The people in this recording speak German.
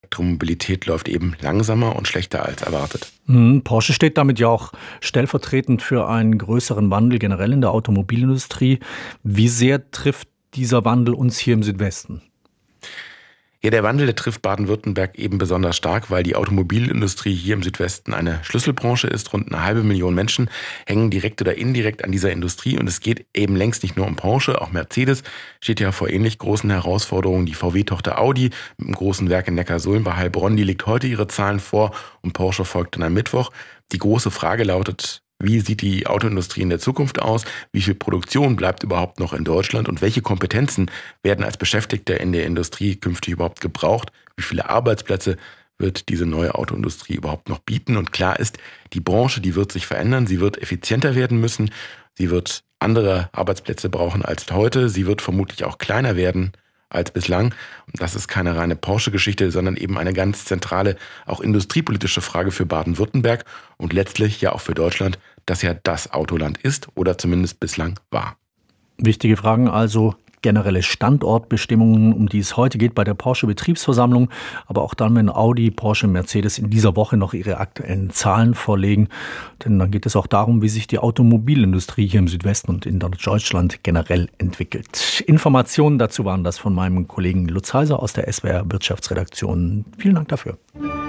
Elektromobilität läuft eben langsamer und schlechter als erwartet. Porsche steht damit ja auch stellvertretend für einen größeren Wandel generell in der Automobilindustrie. Wie sehr trifft dieser Wandel uns hier im Südwesten? Ja, der Wandel, der trifft Baden-Württemberg eben besonders stark, weil die Automobilindustrie hier im Südwesten eine Schlüsselbranche ist. Rund 500.000 Menschen hängen direkt oder indirekt an dieser Industrie. Und es geht eben längst nicht nur um Porsche, auch Mercedes steht ja vor ähnlich großen Herausforderungen. Die VW-Tochter Audi mit einem großen Werk in Neckarsulm bei Heilbronn, die legt heute ihre Zahlen vor und Porsche folgt dann am Mittwoch. Die große Frage lautet: Wie sieht die Autoindustrie in der Zukunft aus? Wie viel Produktion bleibt überhaupt noch in Deutschland? Und welche Kompetenzen werden als Beschäftigter in der Industrie künftig überhaupt gebraucht? Wie viele Arbeitsplätze wird diese neue Autoindustrie überhaupt noch bieten? Und klar ist, die Branche, die wird sich verändern. Sie wird effizienter werden müssen. Sie wird andere Arbeitsplätze brauchen als heute. Sie wird vermutlich auch kleiner werden als bislang. Und das ist keine reine Porsche-Geschichte, sondern eben eine ganz zentrale, auch industriepolitische Frage für Baden-Württemberg und letztlich ja auch für Deutschland, das ja das Autoland ist oder zumindest bislang war. Wichtige Fragen also, generelle Standortbestimmungen, um die es heute geht bei der Porsche-Betriebsversammlung, aber auch dann, wenn Audi, Porsche, Mercedes in dieser Woche noch ihre aktuellen Zahlen vorlegen. Denn dann geht es auch darum, wie sich die Automobilindustrie hier im Südwesten und in Deutschland generell entwickelt. Informationen dazu waren das von meinem Kollegen Lutz Heiser aus der SWR Wirtschaftsredaktion. Vielen Dank dafür.